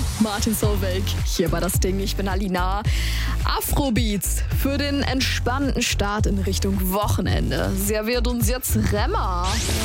Martin Solveig hier bei Das Ding. Ich bin Alina. Afrobeats für den entspannten Start in Richtung Wochenende. Serviert uns jetzt Remmer.